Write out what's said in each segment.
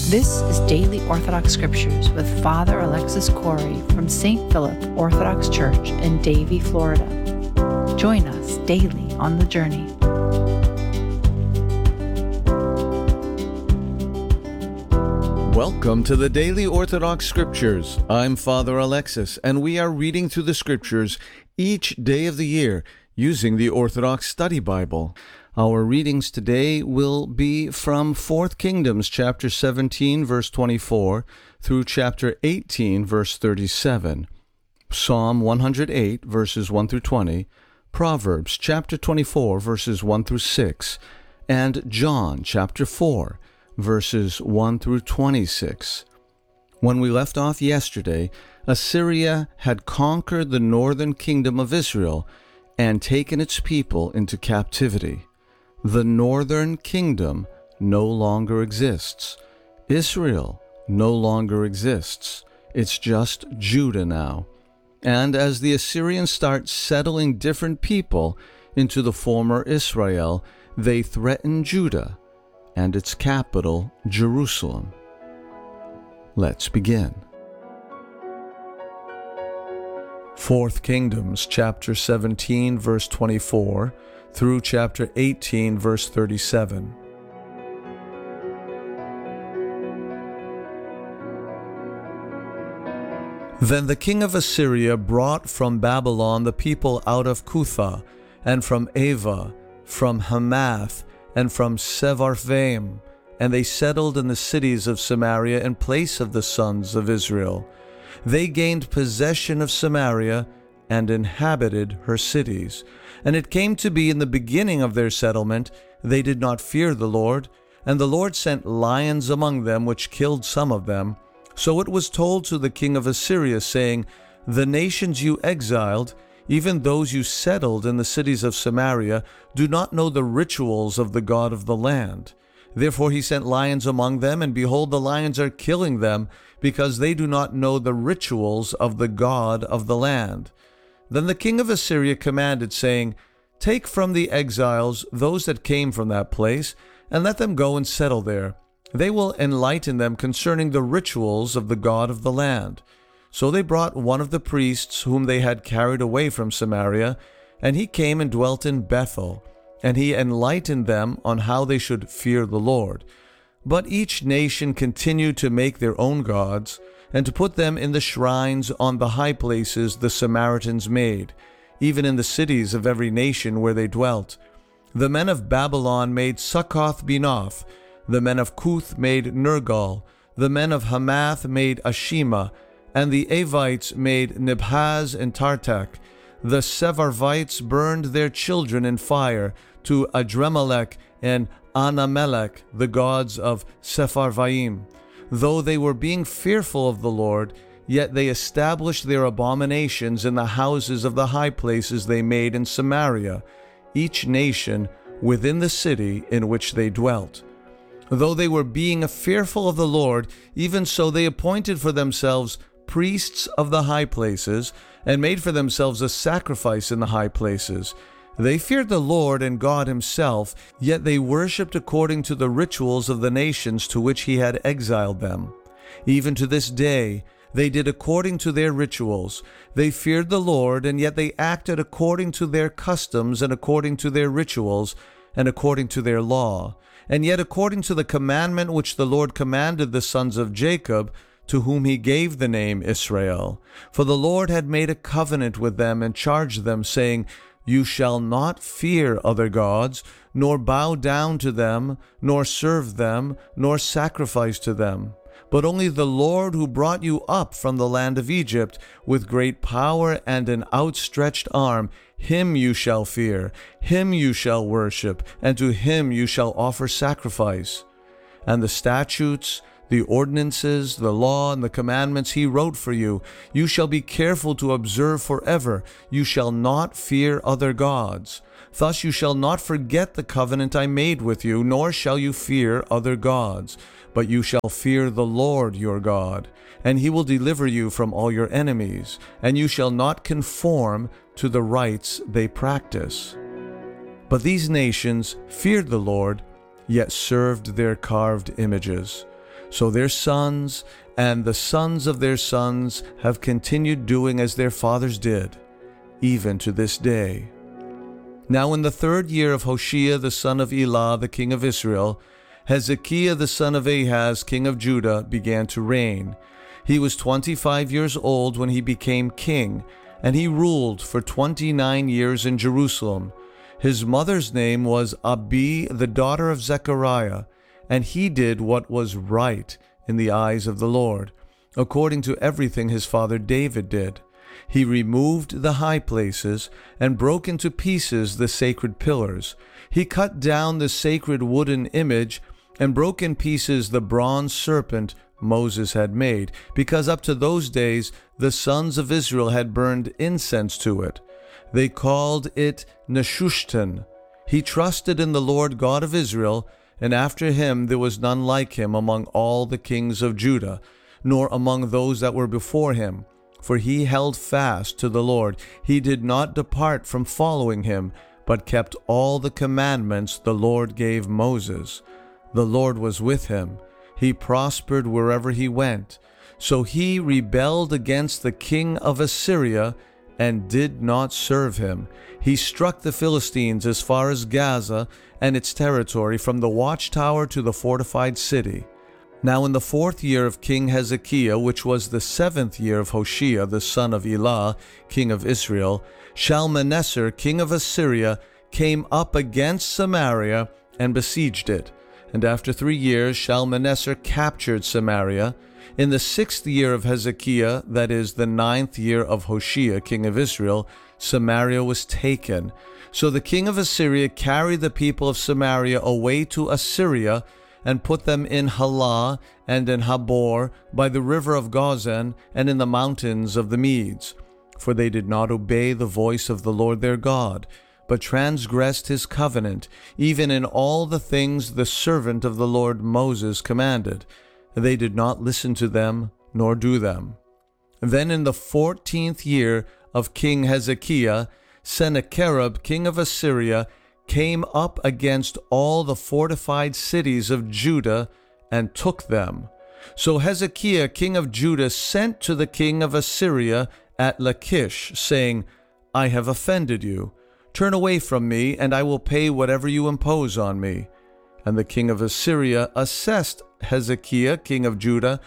This is Daily Orthodox Scriptures with Father Alexis Corey from St. Philip Orthodox Church in Davie, Florida. Join us daily on the journey. Welcome to the Daily Orthodox Scriptures. I'm Father Alexis, and we are reading through the Scriptures each day of the year using the Orthodox Study Bible. Our readings today will be from 4 Kings, chapter 17, verse 24, through chapter 18, verse 37, Psalm 108, verses 1 through 20, Proverbs, chapter 24, verses 1 through 6, and John, chapter 4, verses 1 through 26. When we left off yesterday, Assyria had conquered the northern kingdom of Israel and taken its people into captivity. The northern kingdom no longer exists. Israel no longer exists. It's just Judah now. And as the Assyrians start settling different people into the former Israel, they threaten Judah and its capital, Jerusalem. Let's begin. 4 Kings, chapter 17, verse 24, through chapter 18, verse 37. Then the king of Assyria brought from Babylon the people out of Cutha, and from Ava, from Hamath, and from Sepharvaim, and they settled in the cities of Samaria in place of the sons of Israel. They gained possession of Samaria and inhabited her cities. And it came to be in the beginning of their settlement, they did not fear the Lord, and the Lord sent lions among them, which killed some of them. So it was told to the king of Assyria, saying, The nations you exiled, even those you settled in the cities of Samaria, do not know the rituals of the God of the land. Therefore he sent lions among them, and behold, the lions are killing them, because they do not know the rituals of the God of the land. Then the king of Assyria commanded, saying, Take from the exiles those that came from that place, and let them go and settle there. They will enlighten them concerning the rituals of the God of the land. So they brought one of the priests whom they had carried away from Samaria, and he came and dwelt in Bethel, and he enlightened them on how they should fear the Lord. But each nation continued to make their own gods, and to put them in the shrines on the high places the Samaritans made, even in the cities of every nation where they dwelt. The men of Babylon made Succoth-Benoth, the men of Cuth made Nergal, the men of Hamath made Ashima, and the Avites made Nibhaz and Tartak. The Sepharvites burned their children in fire to Adremelech and Anamelech, the gods of Sepharvaim. Though they were being fearful of the Lord, yet they established their abominations in the houses of the high places they made in Samaria, each nation within the city in which they dwelt. Though they were being fearful of the Lord, even so they appointed for themselves priests of the high places, and made for themselves a sacrifice in the high places. They feared the Lord and God himself, yet they worshipped according to the rituals of the nations to which he had exiled them. Even to this day, they did according to their rituals. They feared the Lord, and yet they acted according to their customs and according to their rituals and according to their law. And yet according to the commandment which the Lord commanded the sons of Jacob, to whom he gave the name Israel. For the Lord had made a covenant with them and charged them, saying, You shall not fear other gods, nor bow down to them, nor serve them, nor sacrifice to them. But only the Lord who brought you up from the land of Egypt with great power and an outstretched arm, him you shall fear, him you shall worship, and to him you shall offer sacrifice. And the statutes, the ordinances, the law, and the commandments he wrote for you, you shall be careful to observe forever. You shall not fear other gods. Thus you shall not forget the covenant I made with you, nor shall you fear other gods. But you shall fear the Lord your God, and he will deliver you from all your enemies, and you shall not conform to the rites they practice. But these nations feared the Lord, yet served their carved images. So their sons and the sons of their sons have continued doing as their fathers did, even to this day. Now in the 3rd year of Hoshea the son of Elah, the king of Israel, Hezekiah the son of Ahaz, king of Judah, began to reign. He was 25 years old when he became king, and he ruled for 29 years in Jerusalem. His mother's name was Abi, the daughter of Zechariah, and he did what was right in the eyes of the Lord, according to everything his father David did. He removed the high places and broke into pieces the sacred pillars. He cut down the sacred wooden image and broke in pieces the bronze serpent Moses had made, because up to those days the sons of Israel had burned incense to it. They called it Neshushtan. He trusted in the Lord God of Israel, and after him there was none like him among all the kings of Judah, nor among those that were before him. For he held fast to the Lord. He did not depart from following him, but kept all the commandments the Lord gave Moses. The Lord was with him. He prospered wherever he went. So he rebelled against the king of Assyria and did not serve him. He struck the Philistines as far as Gaza and its territory, from the watchtower to the fortified city. Now in the 4th year of King Hezekiah, which was the 7th year of Hoshea the son of Elah, king of Israel, Shalmaneser, king of Assyria, came up against Samaria and besieged it. And after 3 years Shalmaneser captured Samaria. In the 6th year of Hezekiah, that is the 9th year of Hoshea, king of Israel, Samaria was taken. So the king of Assyria carried the people of Samaria away to Assyria, and put them in Halah and in Habor, by the river of Gozan, and in the mountains of the Medes. For they did not obey the voice of the Lord their God, but transgressed his covenant, even in all the things the servant of the Lord Moses commanded. They did not listen to them, nor do them. Then in the 14th year of King Hezekiah, Sennacherib, king of Assyria, came up against all the fortified cities of Judah and took them. So Hezekiah, king of Judah, sent to the king of Assyria at Lachish, saying, I have offended you. Turn away from me, and I will pay whatever you impose on me. And the king of Assyria assessed Hezekiah, king of Judah,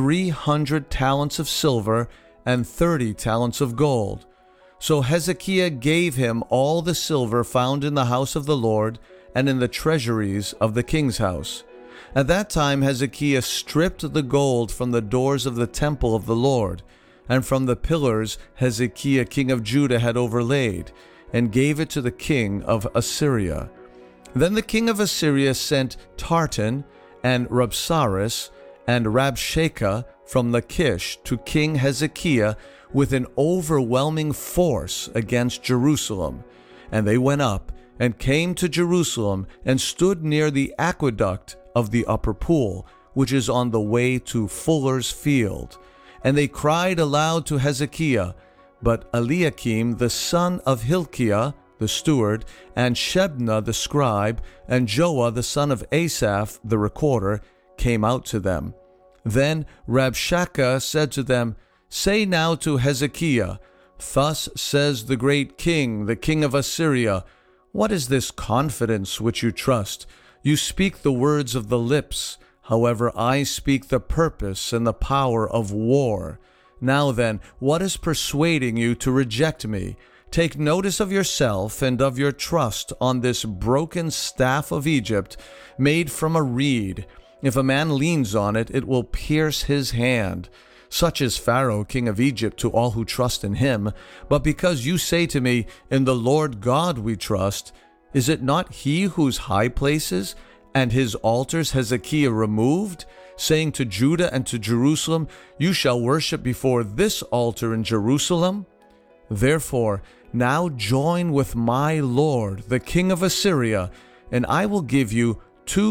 300 talents of silver and 30 talents of gold. So Hezekiah gave him all the silver found in the house of the Lord and in the treasuries of the king's house. At that time Hezekiah stripped the gold from the doors of the temple of the Lord, and from the pillars Hezekiah king of Judah had overlaid, and gave it to the king of Assyria. Then the king of Assyria sent Tartan and Rabsaris and Rabshakeh from Lachish to King Hezekiah with an overwhelming force against Jerusalem. And they went up and came to Jerusalem and stood near the aqueduct of the upper pool, which is on the way to Fuller's Field. And they cried aloud to Hezekiah. But Eliakim the son of Hilkiah the steward, and Shebna the scribe, and Joah the son of Asaph the recorder, came out to them. Then Rabshakeh said to them, Say now to Hezekiah, Thus says the great king, the king of Assyria, What is this confidence which you trust? You speak the words of the lips, however I speak the purpose and the power of war. Now then, what is persuading you to reject me? Take notice of yourself and of your trust on this broken staff of Egypt, made from a reed. If a man leans on it, it will pierce his hand. Such is Pharaoh, king of Egypt, to all who trust in him. But because you say to me, In the Lord God we trust, is it not he whose high places and his altars Hezekiah removed, saying to Judah and to Jerusalem, You shall worship before this altar in Jerusalem? Therefore, now join with my lord, the king of Assyria, and I will give you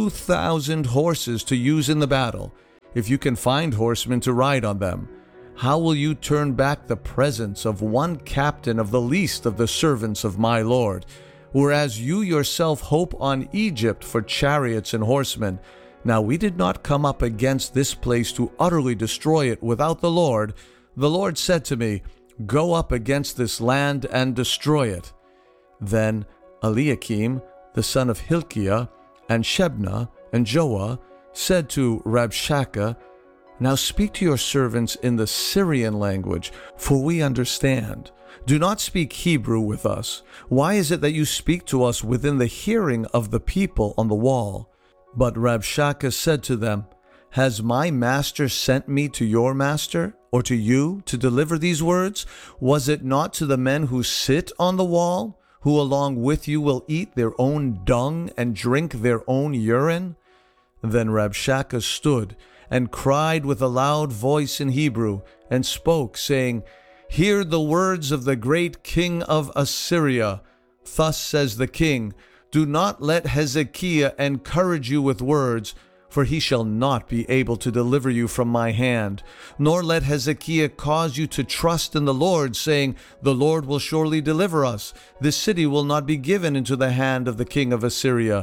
2,000 horses to use in the battle, if you can find horsemen to ride on them. How will you turn back the presence of one captain of the least of the servants of my lord, whereas you yourself hope on Egypt for chariots and horsemen? Now we did not come up against this place to utterly destroy it without the Lord. The Lord said to me, Go up against this land and destroy it. Then Eliakim, the son of Hilkiah, and Shebna, and Joah, said to Rabshakeh, Now speak to your servants in the Syrian language, for we understand. Do not speak Hebrew with us. Why is it that you speak to us within the hearing of the people on the wall? But Rabshakeh said to them, Has my master sent me to your master, or to you, to deliver these words? Was it not to the men who sit on the wall, who along with you will eat their own dung and drink their own urine? Then Rabshakeh stood and cried with a loud voice in Hebrew, and spoke, saying, Hear the words of the great king of Assyria. Thus says the king, Do not let Hezekiah encourage you with words, for he shall not be able to deliver you from my hand. Nor let Hezekiah cause you to trust in the Lord, saying, The Lord will surely deliver us. This city will not be given into the hand of the king of Assyria.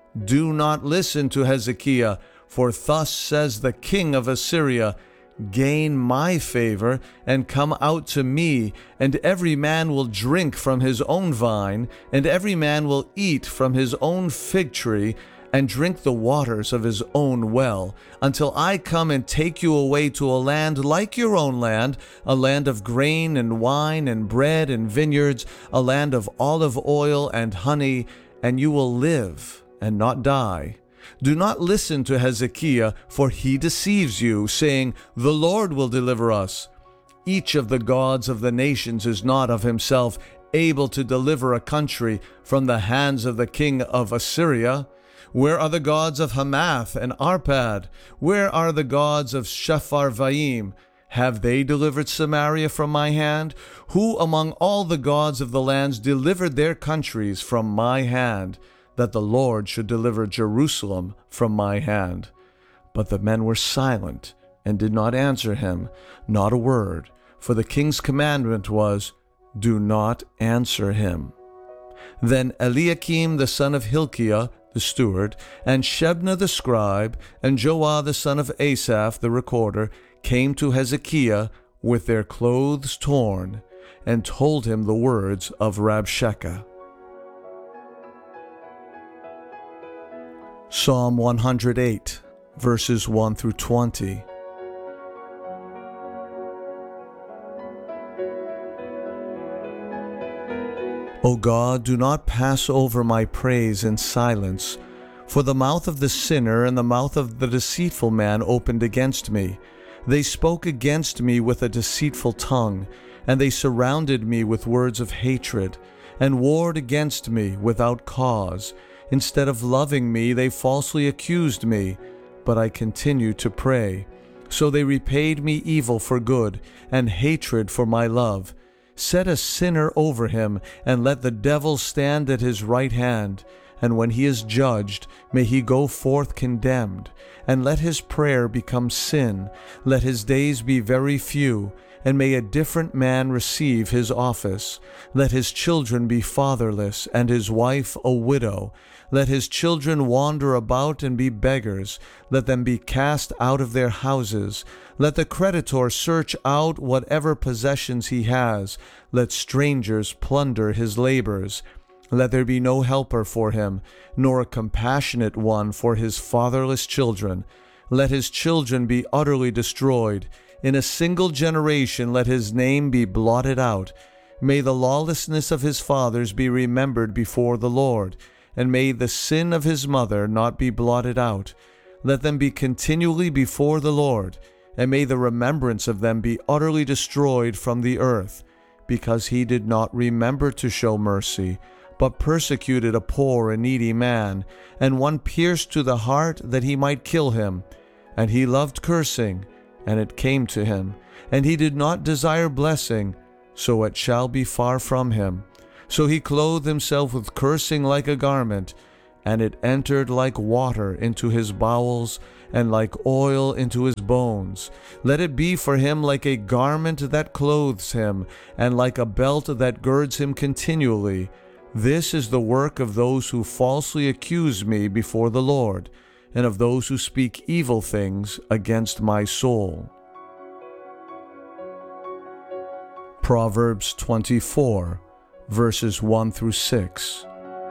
Do not listen to Hezekiah, for thus says the king of Assyria, Gain my favor, and come out to me, and every man will drink from his own vine, and every man will eat from his own fig tree, and drink the waters of his own well, until I come and take you away to a land like your own land, a land of grain and wine and bread and vineyards, a land of olive oil and honey, and you will live and not die. Do not listen to Hezekiah, for he deceives you, saying, The Lord will deliver us. Each of the gods of the nations is not of himself able to deliver a country from the hands of the king of Assyria. Where are the gods of Hamath and Arpad? Where are the gods of Sepharvaim? Have they delivered Samaria from my hand? Who among all the gods of the lands delivered their countries from my hand, that the Lord should deliver Jerusalem from my hand? But the men were silent and did not answer him, not a word, for the king's commandment was, Do not answer him. Then Eliakim the son of Hilkiah, the steward, and Shebna the scribe, and Joah the son of Asaph the recorder, came to Hezekiah with their clothes torn, and told him the words of Rabshakeh. Psalm 108, verses 1 through 20. O God, do not pass over my praise in silence, for the mouth of the sinner and the mouth of the deceitful man opened against me. They spoke against me with a deceitful tongue, and they surrounded me with words of hatred, and warred against me without cause. Instead of loving me, they falsely accused me, but I continued to pray. So they repaid me evil for good, and hatred for my love. Set a sinner over him, and let the devil stand at his right hand. And when he is judged, may he go forth condemned. And let his prayer become sin. Let his days be very few, and may a different man receive his office. Let his children be fatherless, and his wife a widow. Let his children wander about and be beggars. Let them be cast out of their houses. Let the creditor search out whatever possessions he has. Let strangers plunder his labors. Let there be no helper for him, nor a compassionate one for his fatherless children. Let his children be utterly destroyed. In a single generation let his name be blotted out. May the lawlessness of his fathers be remembered before the Lord, and may the sin of his mother not be blotted out. Let them be continually before the Lord, and may the remembrance of them be utterly destroyed from the earth, because he did not remember to show mercy, but persecuted a poor and needy man, and one pierced to the heart that he might kill him. And he loved cursing, and it came to him, and he did not desire blessing, so it shall be far from him. So he clothed himself with cursing like a garment, and it entered like water into his bowels, and like oil into his bones. Let it be for him like a garment that clothes him, and like a belt that girds him continually. This is the work of those who falsely accuse me before the Lord. and of those who speak evil things against my soul. Proverbs 24, verses 1 through 6.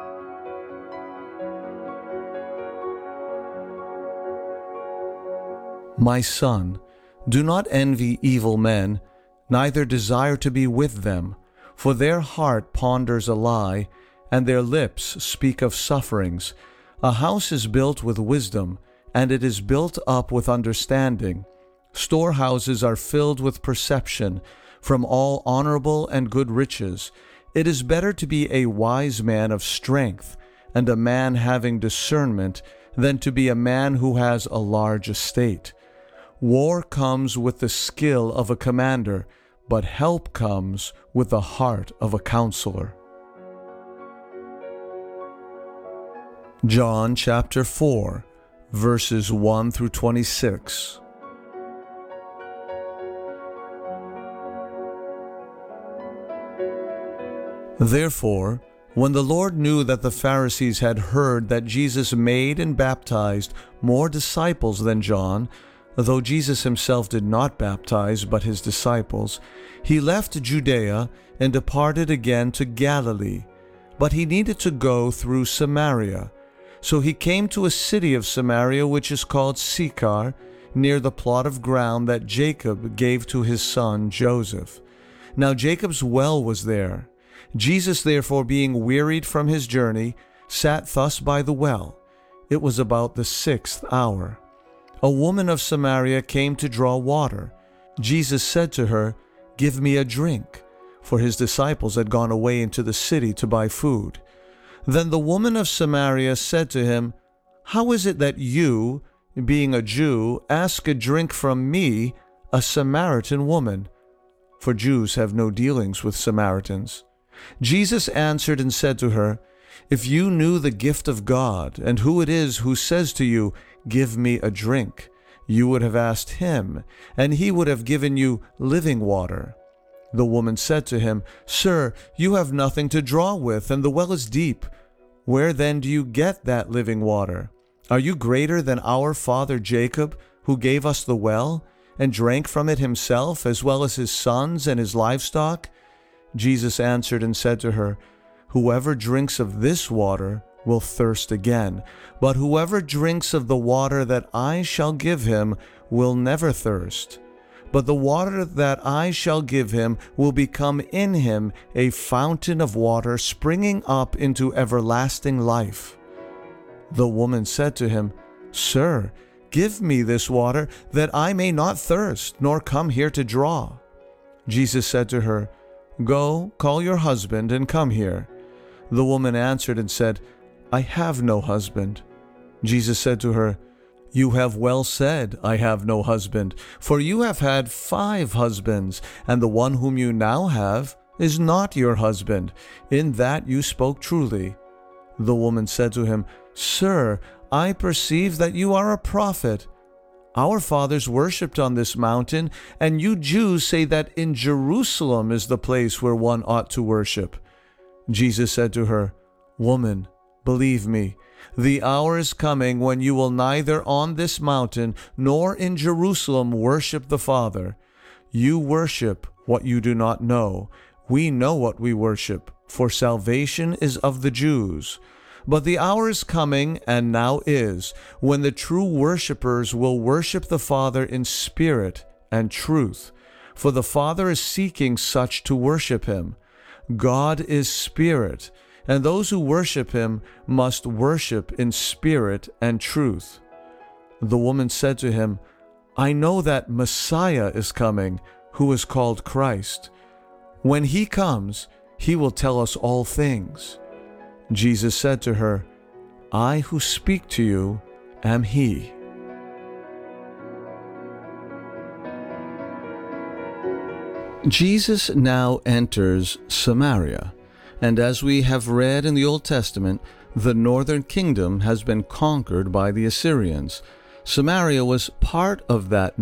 My son, do not envy evil men, neither desire to be with them, for their heart ponders a lie, and their lips speak of sufferings. A house is built with wisdom, and it is built up with understanding. Storehouses are filled with perception, from all honorable and good riches. It is better to be a wise man of strength, and a man having discernment, than to be a man who has a large estate. War comes with the skill of a commander, but help comes with the heart of a counselor. John chapter 4, verses 1 through 26. Therefore, when the Lord knew that the Pharisees had heard that Jesus made and baptized more disciples than John, though Jesus himself did not baptize but his disciples, he left Judea and departed again to Galilee. But he needed to go through Samaria. So he came to a city of Samaria which is called Sychar, near the plot of ground that Jacob gave to his son Joseph. Now Jacob's well was there. Jesus therefore, being wearied from his journey, sat thus by the well. It was about the 6th hour. A woman of Samaria came to draw water. Jesus said to her, "Give me a drink," for his disciples had gone away into the city to buy food. Then the woman of Samaria said to him, "How is it that you, being a Jew, ask a drink from me, a Samaritan woman?" For Jews have no dealings with Samaritans. Jesus answered and said to her, "If you knew the gift of God, and who it is who says to you, 'Give me a drink,' you would have asked him, and he would have given you living water." The woman said to him, "Sir, you have nothing to draw with, and the well is deep. Where then do you get that living water? Are you greater than our father Jacob, who gave us the well, and drank from it himself, as well as his sons and his livestock?" Jesus answered and said to her, "Whoever drinks of this water will thirst again, but whoever drinks of the water that I shall give him will never thirst. But the water that I shall give him will become in him a fountain of water springing up into everlasting life." The woman said to him, "Sir, give me this water, that I may not thirst, nor come here to draw." Jesus said to her, "Go, call your husband and come here." The woman answered and said, "I have no husband." Jesus said to her, "You have well said, 'I have no husband,' for you have had 5 husbands, and the one whom you now have is not your husband. In that you spoke truly." The woman said to him, "Sir, I perceive that you are a prophet. Our fathers worshipped on this mountain, and you Jews say that in Jerusalem is the place where one ought to worship." Jesus said to her, "Woman, believe me, the hour is coming when you will neither on this mountain nor in Jerusalem worship the Father. You worship what you do not know. We know what we worship, for salvation is of the Jews. But the hour is coming, and now is, when the true worshipers will worship the Father in spirit and truth, for the Father is seeking such to worship him. God is spirit, and those who worship him must worship in spirit and truth." The woman said to him, "I know that Messiah is coming, who is called Christ. When he comes, he will tell us all things." Jesus said to her, "I who speak to you am he." Jesus now enters Samaria, and as we have read in the Old Testament, the northern kingdom has been conquered by the Assyrians. Samaria was part of that